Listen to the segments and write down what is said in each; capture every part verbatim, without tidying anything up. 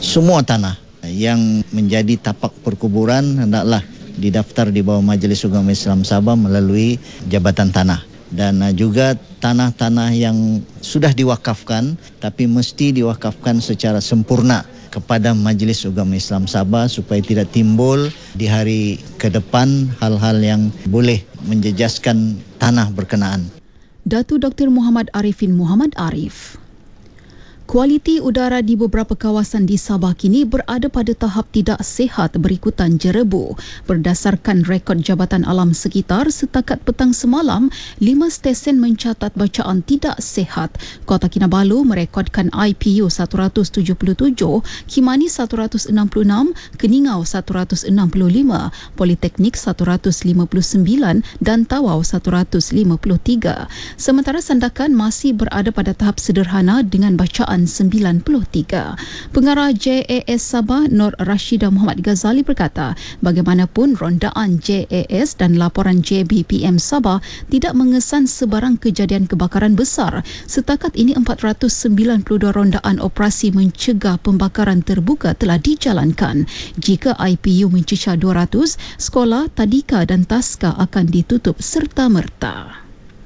semua tanah yang menjadi tapak perkuburan hendaklah didaftar di bawah Majlis Ugama Islam Sabah melalui Jabatan Tanah. Dan uh, juga tanah-tanah yang sudah diwakafkan tapi mesti diwakafkan secara sempurna kepada Majlis Ugama Islam Sabah supaya tidak timbul di hari ke depan hal-hal yang boleh menjejaskan tanah berkenaan. Datuk Doktor Muhammad Arifin Muhammad Arif. Kualiti udara di beberapa kawasan di Sabah kini berada pada tahap tidak sihat berikutan jerebu. Berdasarkan rekod Jabatan Alam Sekitar, setakat petang semalam, lima stesen mencatat bacaan tidak sihat. Kota Kinabalu merekodkan I P U seratus tujuh puluh tujuh, Kimani seratus enam puluh enam, Keningau seratus enam puluh lima, Politeknik seratus lima puluh sembilan dan Tawau seratus lima puluh tiga. Sementara Sandakan masih berada pada tahap sederhana dengan bacaan sembilan puluh tiga. Pengarah J A S Sabah Nur Rashida Muhammad Ghazali berkata, bagaimanapun rondaan J A S dan laporan J B P M Sabah tidak mengesan sebarang kejadian kebakaran besar. Setakat ini empat ratus sembilan puluh dua rondaan operasi mencegah pembakaran terbuka telah dijalankan. Jika I P U mencecah dua ratus, sekolah, tadika dan taska akan ditutup serta-merta.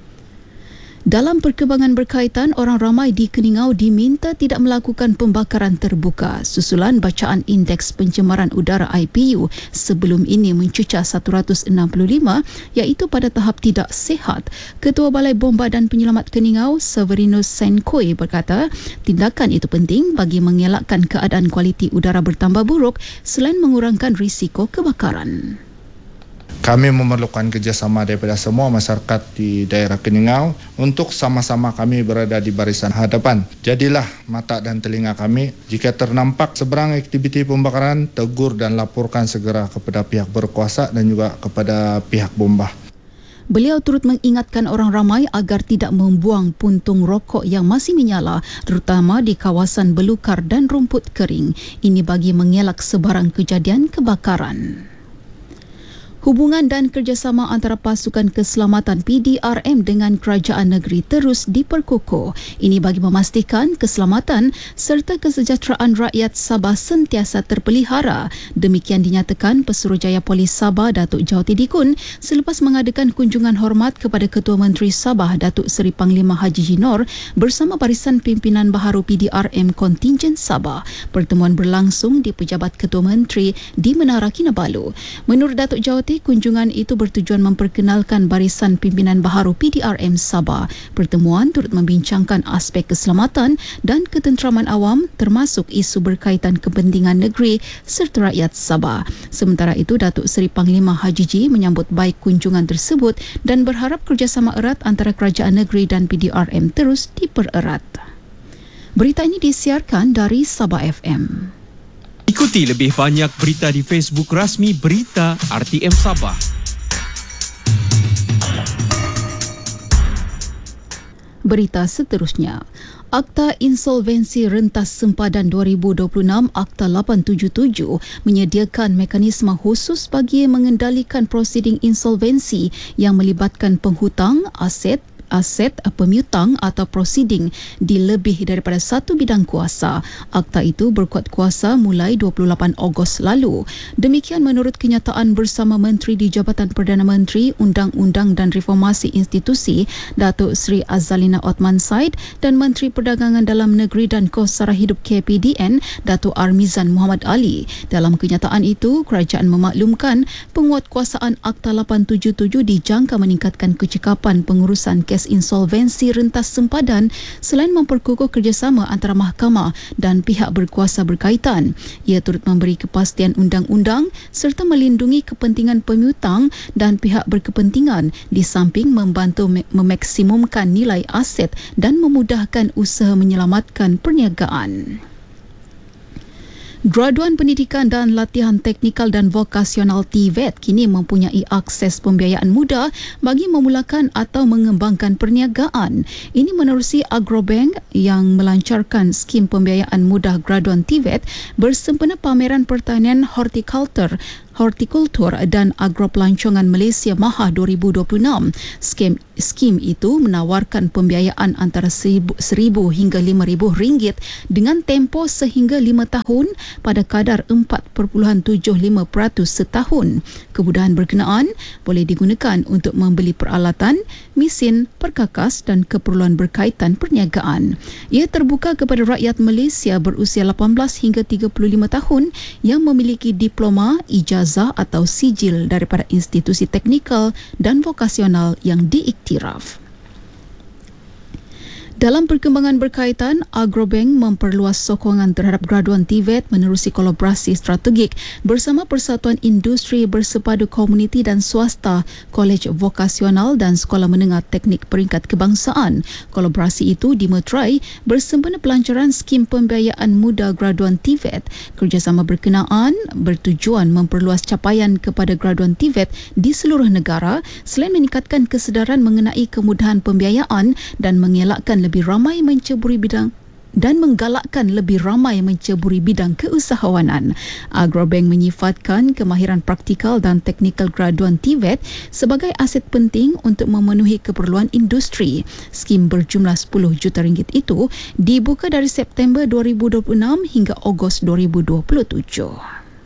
Dalam perkembangan berkaitan, orang ramai di Keningau diminta tidak melakukan pembakaran terbuka susulan bacaan indeks pencemaran udara I P U sebelum ini mencecah seratus enam puluh lima iaitu pada tahap tidak sihat. Ketua Balai Bomba dan Penyelamat Keningau, Severinus Senkoi berkata, tindakan itu penting bagi mengelakkan keadaan kualiti udara bertambah buruk selain mengurangkan risiko kebakaran. Kami memerlukan kerjasama daripada semua masyarakat di daerah Keningau untuk sama-sama kami berada di barisan hadapan. Jadilah mata dan telinga kami. Jika ternampak sebarang aktiviti pembakaran, tegur dan laporkan segera kepada pihak berkuasa dan juga kepada pihak bomba. Beliau turut mengingatkan orang ramai agar tidak membuang puntung rokok yang masih menyala, terutama di kawasan belukar dan rumput kering. Ini bagi mengelak sebarang kejadian kebakaran. Hubungan dan kerjasama antara pasukan keselamatan P D R M dengan kerajaan negeri terus diperkukuh. Ini bagi memastikan keselamatan serta kesejahteraan rakyat Sabah sentiasa terpelihara. Demikian dinyatakan Pesuruhjaya Polis Sabah Datuk Jawati Dikun selepas mengadakan kunjungan hormat kepada Ketua Menteri Sabah Datuk Seri Panglima Haji Jinor bersama barisan pimpinan baharu P D R M kontingen Sabah. Pertemuan berlangsung di Pejabat Ketua Menteri di Menara Kinabalu. Menurut Datuk Jawati, kunjungan itu bertujuan memperkenalkan barisan pimpinan baharu P D R M Sabah. Pertemuan turut membincangkan aspek keselamatan dan ketenteraman awam termasuk isu berkaitan kepentingan negeri serta rakyat Sabah. Sementara itu, Datuk Seri Panglima Haji Ji menyambut baik kunjungan tersebut dan berharap kerjasama erat antara kerajaan negeri dan P D R M terus dipererat. Berita ini disiarkan dari Sabah F M. Ikuti lebih banyak berita di Facebook rasmi Berita R T M Sabah. Berita seterusnya. Akta Insolvensi Rentas Sempadan dua ribu dua puluh enam Akta lapan tujuh tujuh menyediakan mekanisme khusus bagi mengendalikan prosiding insolvensi yang melibatkan penghutang, aset, aset pemiutang atau prosiding di lebih daripada satu bidang kuasa. Akta itu berkuat kuasa mulai dua puluh lapan Ogos lalu. Demikian menurut kenyataan bersama Menteri di Jabatan Perdana Menteri, Undang-Undang dan Reformasi Institusi, Datuk Seri Azalina Othman Said dan Menteri Perdagangan Dalam Negeri dan Kos Sara Hidup K P D N, Datuk Armizan Muhammad Ali. Dalam kenyataan itu, kerajaan memaklumkan penguatkuasaan Akta lapan tujuh tujuh dijangka meningkatkan kecekapan pengurusan kes insolvensi rentas sempadan selain memperkukuh kerjasama antara mahkamah dan pihak berkuasa berkaitan. Ia turut memberi kepastian undang-undang serta melindungi kepentingan pemiutang dan pihak berkepentingan di samping membantu memaksimumkan nilai aset dan memudahkan usaha menyelamatkan perniagaan. Graduan Pendidikan dan Latihan Teknikal dan Vokasional T V E T kini mempunyai akses pembiayaan mudah bagi memulakan atau mengembangkan perniagaan. Ini menerusi Agrobank yang melancarkan skim pembiayaan mudah graduan T V E T bersempena pameran pertanian hortikultur Hortikultur dan Agropelancongan Malaysia MAHA dua ribu dua puluh enam. Skim, skim itu menawarkan pembiayaan antara seribu hingga lima ribu ringgit dengan tempoh sehingga lima tahun pada kadar empat perpuluhan tujuh lima peratus setahun. Kemudahan berkenaan boleh digunakan untuk membeli peralatan, mesin, perkakas dan keperluan berkaitan perniagaan. Ia terbuka kepada rakyat Malaysia berusia lapan belas hingga tiga puluh lima tahun yang memiliki diploma, ijazah atau sijil daripada institusi teknikal dan vokasional yang diiktiraf. Dalam perkembangan berkaitan, Agrobank memperluas sokongan terhadap graduan T V E T menerusi kolaborasi strategik bersama Persatuan Industri Bersepadu Komuniti dan Swasta, Kolej Vokasional dan Sekolah Menengah Teknik Peringkat Kebangsaan. Kolaborasi itu dimeterai bersempena pelancaran skim pembiayaan muda graduan T V E T. Kerjasama berkenaan bertujuan memperluas capaian kepada graduan T V E T di seluruh negara selain meningkatkan kesedaran mengenai kemudahan pembiayaan dan mengelakkan lebih ramai menceburi bidang dan menggalakkan lebih ramai menceburi bidang keusahawanan. Agrobank menyifatkan kemahiran praktikal dan teknikal graduan T V E T sebagai aset penting untuk memenuhi keperluan industri. Skim berjumlah sepuluh juta ringgit itu dibuka dari September dua ribu dua puluh enam hingga Ogos dua ribu dua puluh tujuh.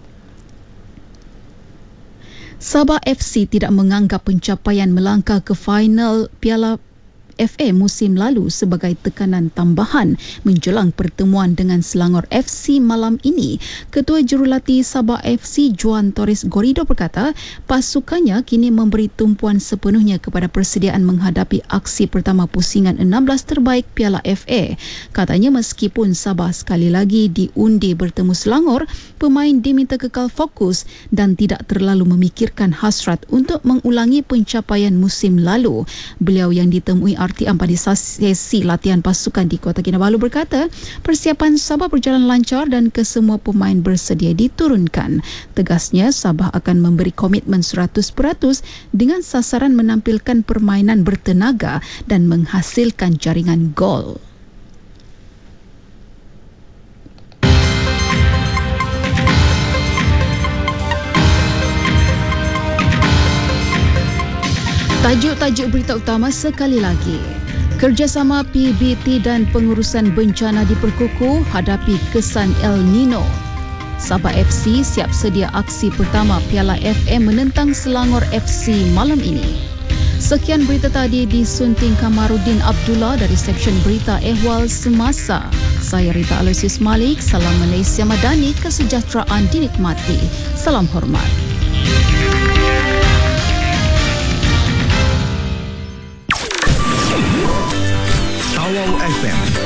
Sabah F C tidak menganggap pencapaian melangkah ke final Piala F A musim lalu sebagai tekanan tambahan menjelang pertemuan dengan Selangor F C malam ini. Ketua Jurulatih Sabah F C Juan Torres Gorido berkata pasukannya kini memberi tumpuan sepenuhnya kepada persediaan menghadapi aksi pertama pusingan enam belas terbaik Piala F A. Katanya meskipun Sabah sekali lagi diundi bertemu Selangor, pemain diminta kekal fokus dan tidak terlalu memikirkan hasrat untuk mengulangi pencapaian musim lalu. Beliau yang ditemui R T M pada sesi latihan pasukan di Kota Kinabalu berkata persiapan Sabah berjalan lancar dan kesemua pemain bersedia diturunkan. Tegasnya Sabah akan memberi komitmen seratus peratus dengan sasaran menampilkan permainan bertenaga dan menghasilkan jaringan gol. Tajuk-tajuk berita utama sekali lagi. Kerjasama P B T dan pengurusan bencana diperkukuh hadapi kesan El Nino. Sabah F C siap sedia aksi pertama Piala F A menentang Selangor F C malam ini. Sekian berita tadi disunting Kamarudin Abdullah dari Seksyen Berita Ehwal Semasa. Saya Rita Aloysius Malik. Salam Malaysia Madani, kesejahteraan dinikmati. Salam hormat. Tawau F M